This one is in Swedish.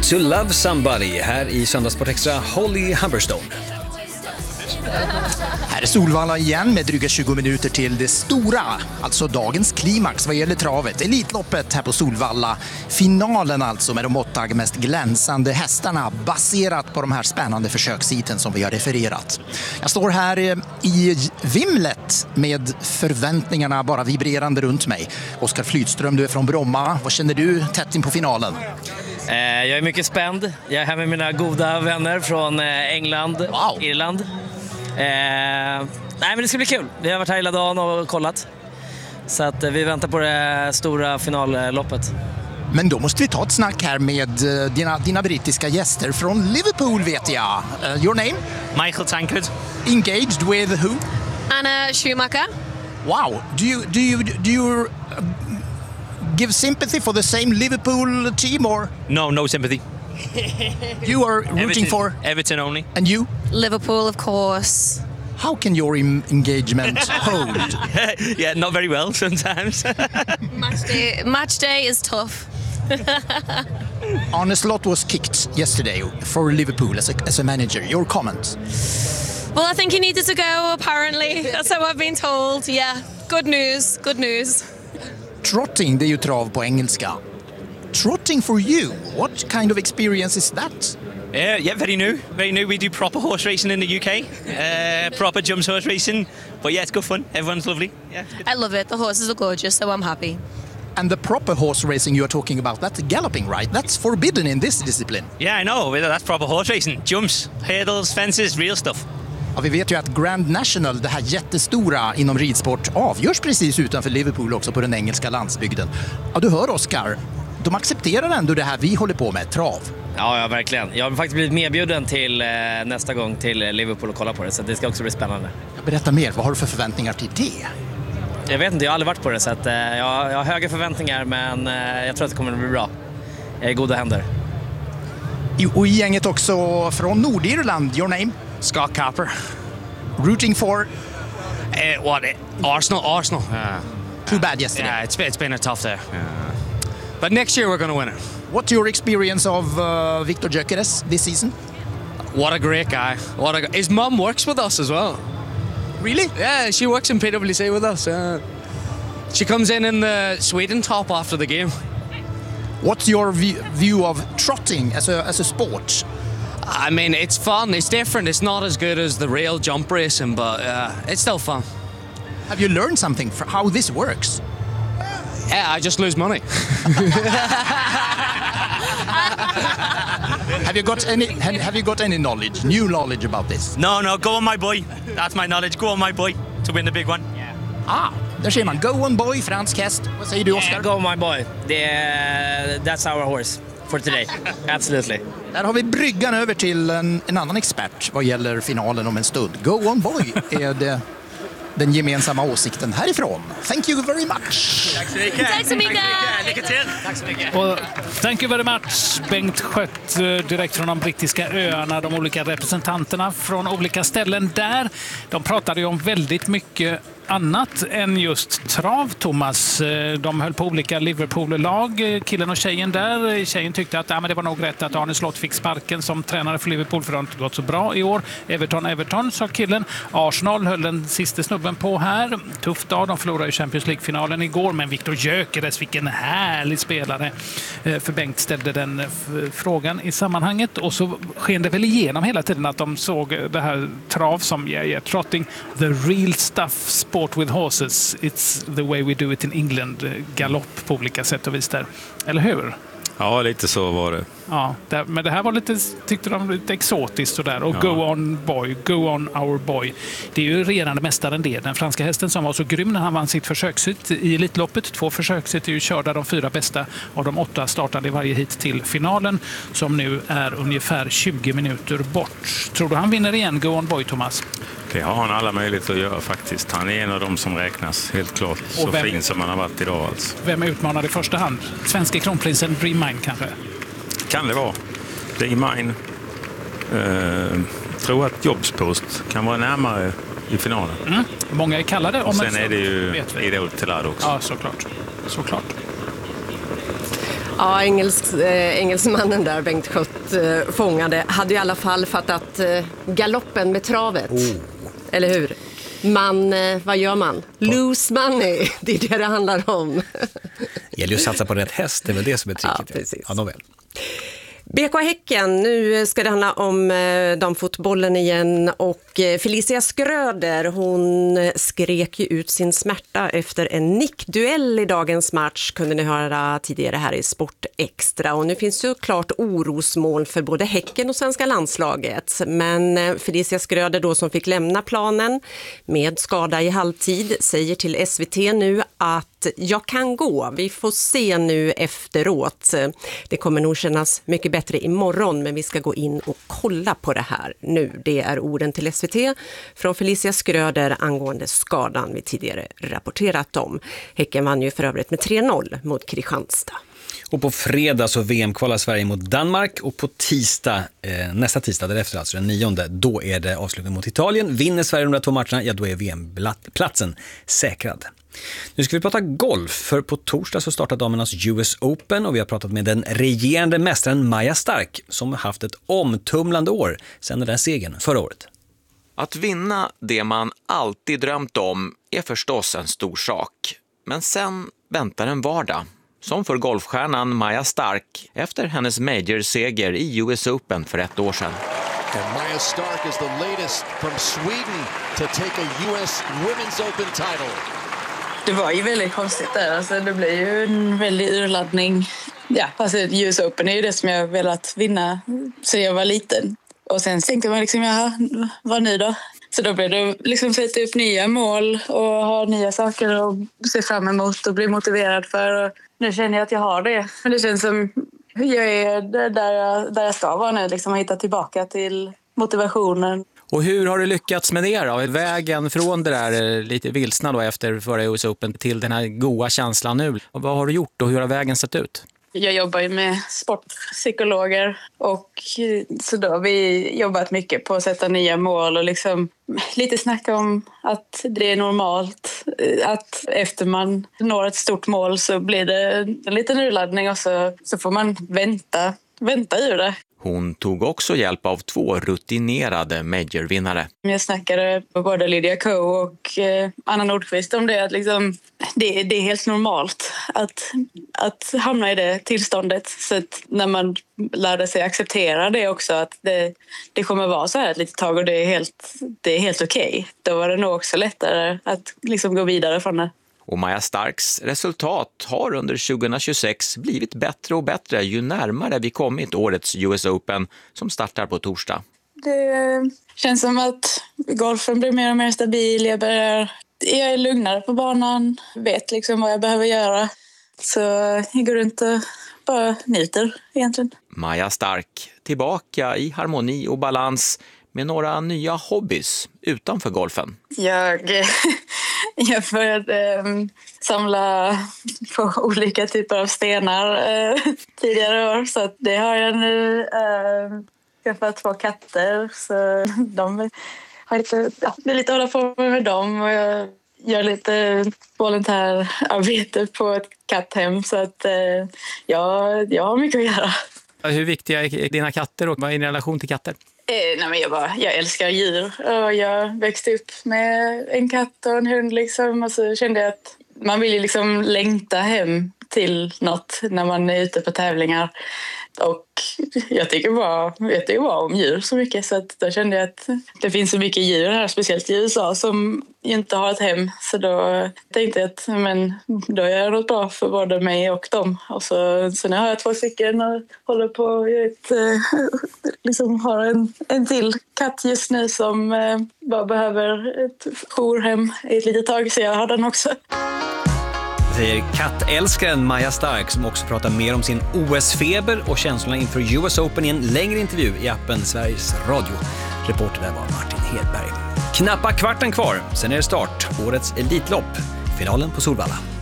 To Love Somebody här i Söndagssport Extra, Holly Humberstone. Här är Solvalla igen med dryga 20 minuter till det stora, alltså dagens klimax vad gäller travet. Elitloppet här på Solvalla. Finalen alltså med de 8 mest glänsande hästarna baserat på de här spännande försöksheaten som vi har refererat. Jag står här i vimlet med förväntningarna bara vibrerande runt mig. Oskar Flytström, du är från Bromma. Vad känner du tätt in på finalen? Jag är mycket spänd. Jag är här med mina goda vänner från England, Wow. Irland. Nej, men det ska bli kul. Vi har varit här hela dagen och kollat. Så att vi väntar på det stora finalloppet. Men då måste vi ta ett snack här med dina brittiska gäster från Liverpool vet jag. Your name? Michael Tankard. Engaged with who? Anna Schumacher. Wow. Do you give sympathy for the same Liverpool team or No sympathy. you are rooting for Everton only. and you? Liverpool, of course. How can your engagement hold? Yeah, not very well sometimes. Match day is tough. Arne Slot was kicked yesterday for Liverpool as a manager. Your comment? Well, I think he needed to go, apparently. That's how I've been told. Yeah, good news, good news. Trotting, det är ju trav på engelska. Trotting for you, what kind of experience is that? Yeah, very new. Very new. We do proper horse racing in the UK. Proper jumps horse racing. But yeah, it's good fun. Everyone's lovely. Yeah, it's good. I love it. The horses are gorgeous, so I'm happy. And the proper horse racing you are talking about, that's galloping, right? That's forbidden in this discipline. Yeah, I know. That's proper horse racing. Jumps, hurdles, fences, real stuff. Ja, vi vet ju att Grand National, det här jättestora inom ridsport, avgörs precis utanför Liverpool också på den engelska landsbygden. Ja, du hör Oskar, de accepterar ändå det här vi håller på med, trav. Ja, verkligen. Jag har faktiskt blivit medbjuden till nästa gång till Liverpool och kolla på det. Så det ska också bli spännande. Berätta mer, vad har du för förväntningar till det? Jag vet inte, jag har aldrig varit på det. Så att, jag har höga förväntningar, men jag tror att det kommer att bli bra. Jag är i goda händer. Och i gänget också från Nordirland, your name? Scott Capper. Rooting for? Arsenal. Too bad yesterday. Yeah, it's been a tough day. But next year we're going to win it. What's your experience of Victor Gyökeres this season? What a great guy. His mum works with us as well. Really? Yeah, she works in PwC with us. She comes in the Sweden top after the game. What's your view of trotting as a sport? I mean, it's fun. It's different. It's not as good as the real jump racing, but it's still fun. Have you learned something from how this works? Yeah, I just lose money. Have you got any knowledge, new knowledge about this? No, go on my boy. That's my knowledge. Go on my boy to win the big one. Där ser man. Go on boy, fransk häst. Vad säger du, Oskar? Yeah, go my boy. That's our horse for today. Absolutely. Där har vi bryggan över till en annan expert vad gäller finalen om en stund. Go on boy är det den gemensamma åsikten härifrån. Thank you very much. Tack så mycket. Tack så mycket. Lycka till. Tack så mycket. Och thank you very much, Bengt Schött, direkt från de brittiska öarna, de olika representanterna från olika ställen där. De pratade ju om väldigt mycket annat än just trav, Thomas. De höll på olika Liverpool-lag, killen och tjejen där. Tjejen tyckte att men det var nog rätt att Arne Slot fick sparken som tränare för Liverpool, för det har inte gått så bra i år. Everton, sa killen. Arsenal höll den sista snubben på här. Tuff dag, de förlorade i Champions League-finalen igår, men Victor Gyökeres, vilken härlig spelare. För Bengt ställde den frågan i sammanhanget, och så sken det väl igenom hela tiden att de såg det här trav som trotting, the real stuff, sport with horses, it's the way we do it in England, galopp på olika sätt och vis där. Eller hur? Ja, lite så var det. Ja, men det här var lite, tyckte de, lite exotiskt sådär. Och go on boy, go on our boy. Det är ju regerande mästaren det. Den franska hästen som var så grym när han vann sitt försökshit i Elitloppet. 2 försökshit är ju körda, de 4 bästa av de 8 startade i varje hit till finalen, som nu är ungefär 20 minuter bort. Tror du han vinner igen, go on boy, Thomas? Det har han alla möjligheter att göra faktiskt. Han är en av dem som räknas, helt klart. Så fin som han har varit idag alltså. Vem är utmanad i första hand? Svenska kronprinsen Dream Mine kanske? Kan det vara. Dream Mine. Tror att Jobspost kan vara närmare i finalen. Många är kallade. Och sen är det ju Idol Telado också. Ja, såklart. Ja, engelsmannen där, Bengt Schött, fångade, hade i alla fall fattat galoppen med travet. Eller hur? Vad gör man? Lose money, det är det handlar om. Det gäller ju att satsa på rätt häst, det är väl det som är tricket. Ja, precis. Ja, nåväl. BK Häcken, nu ska det handla om damfotbollen igen och Felicia Skröder, hon skrek ju ut sin smärta efter en nickduell i dagens match, kunde ni höra tidigare här i Sport Extra, och nu finns ju klart orosmoln för både Häcken och svenska landslaget, men Felicia Skröder då, som fick lämna planen med skada i halvtid, säger till SVT nu att jag kan gå, vi får se nu efteråt, det kommer nog kännas mycket bättre imorgon, men vi ska gå in och kolla på det här nu. Det är orden till SVT från Felicia Skröder angående skadan vi tidigare rapporterat om. Häcken vann ju för övrigt med 3-0 mot Kristianstad. Och på fredag så VM-kvalar Sverige mot Danmark, och på tisdag, nästa tisdag därefter, alltså den 9:e, då är det avslutning mot Italien. Vinner Sverige de där 2 matcherna, ja då är VM-platsen säkrad. Nu ska vi prata golf, för på torsdag så startar damernas US Open och vi har pratat med den regerande mästaren Maja Stark som har haft ett omtumlande år sedan den segern förra året. Att vinna det man alltid drömt om är förstås en stor sak. Men sen väntar en vardag. Som för golfstjärnan Maja Stark efter hennes major-seger i US Open för 1 år sedan. And Maja Stark is the latest from Sweden to take a US Women's Open title. Det var ju väldigt konstigt där. Alltså, det blev ju en väldig urladdning. Ja, alltså US Open är ju det som jag velat vinna så jag var liten. Och sen tänkte man liksom, vad nu då? Så då blev det liksom sätta upp nya mål och ha nya saker att se fram emot och bli motiverad för. Och nu känner jag att jag har det. Men det känns som jag är där jag ska vara nu. Liksom, att hitta tillbaka till motivationen. Och hur har du lyckats med det då? Vägen från det där lite vilsna då efter förra US Open till den här goda känslan nu. Och vad har du gjort och hur har vägen sett ut? Jag jobbar ju med sportpsykologer och så då har vi jobbat mycket på att sätta nya mål och liksom lite snacka om att det är normalt att efter man når ett stort mål så blir det en liten urladdning och så får man vänta ur det. Hon tog också hjälp av 2 rutinerade majorvinnare. Jag snackade med både Lydia Ko och Anna Nordqvist om det. Att liksom, det är helt normalt att hamna i det tillståndet. Så att när man lärde sig acceptera det också, att det kommer vara så här ett litet tag och det är helt okej. Då var det nog också lättare att liksom gå vidare från det. Och Maja Starks resultat har under 2026 blivit bättre och bättre ju närmare vi kommit årets US Open som startar på torsdag. Det känns som att golfen blir mer och mer stabil. Jag är lugnare på banan, vet liksom vad jag behöver göra. Så jag går runt och bara njuter egentligen. Maja Stark tillbaka i harmoni och balans med några nya hobbys utanför golfen. Jag började samla på olika typer av stenar tidigare år. Så att det har jag nu. Jag har 2 katter. Så de har lite hålla på med dem. Och jag gör lite volontärarbete på ett katthem. Så att jag har mycket att göra. Hur viktiga är dina katter och vad är din relation till katter? Jag älskar djur och jag växte upp med en katt och en hund liksom, och så kände jag att man vill ju liksom längta hem till något när man är ute på tävlingar. Och jag tycker bara om djur så mycket, så att då kände jag att det finns så mycket djur här, speciellt i USA, som inte har ett hem. Så då tänkte jag att då är jag något bra för både mig och dem. Och så nu har jag 2 stycken och håller på liksom har en till katt just nu som bara behöver ett jourhem i ett litet tag, så jag har den också. Säger kattälskaren Maja Stark, som också pratar mer om sin OS-feber och känslorna inför US Open i en längre intervju i appen Sveriges Radio. Reporter där var Martin Hedberg. Knappa kvarten kvar, sen är det start. Årets Elitlopp, finalen på Solvalla.